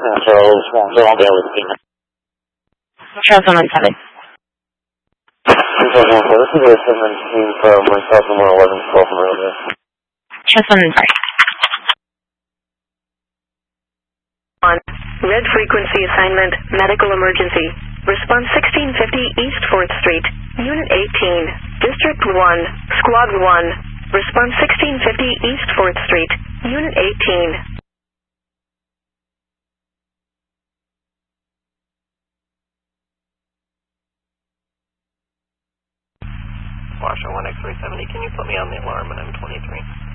So I'll be able to see it. Charles 117. This is a 17 from myself and 111 call from earlier. Charles 117. On red frequency assignment, medical emergency. Response 1650 East 4th Street, Unit 18, District 1, Squad 1. Response 1650 East 4th Street, Unit 18. Washer 1X370, can you put me on the alarm when I'm 23?